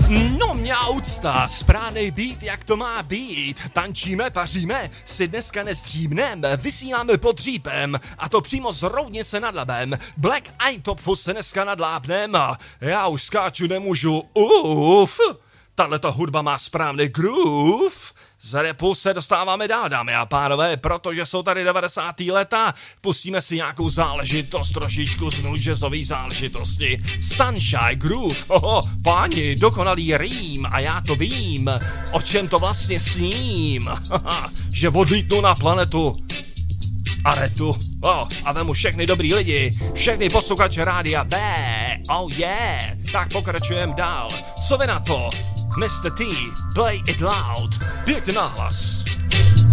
No mě úcta, správnej beat, jak to má být. Tančíme, paříme, si dneska nestřímnem, vysíláme pod dřípem, a to přímo z Roudnice nad Labem. Black Eye Top Fus se dneska nadlápnem, já už skáču nemůžu, tato hudba má správný groove. Z rapu se dostáváme dál, dámy a pánové, protože jsou tady 90. leta, pustíme si nějakou záležitost, trošičku z jazzové záležitosti. Sunshine Groove, páni, dokonalý rým, a já to vím, o čem to vlastně sním, že odlítnu na planetu Aretu, a vemu všechny dobrý lidi, všechny posluchače rádia B, tak pokračujem dál, co vy na to? Mr. T, play it loud, pěkně nahlas.